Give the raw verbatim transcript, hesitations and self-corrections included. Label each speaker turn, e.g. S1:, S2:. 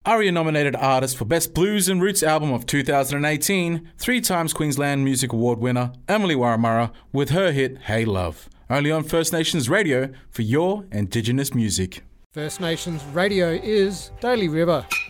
S1: ARIA-nominated artist for Best Blues and Roots Album of two thousand eighteen, three times Queensland Music Award winner Emily Waramara with her hit Hey Love. Only on First Nations Radio for your Indigenous music.
S2: First Nations Radio is Daly River.